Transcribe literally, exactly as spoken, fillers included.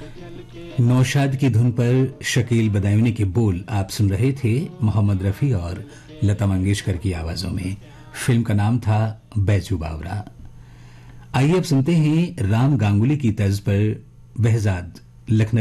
नौशाद की धुन पर शकील बदायूनी के बोल आप सुन रहे थे मोहम्मद रफी और लता मंगेशकर की आवाजों में। फिल्म का नाम था बैजू बावरा। आइए अब सुनते हैं राम गांगुली की तर्ज पर बहजाद लखनवी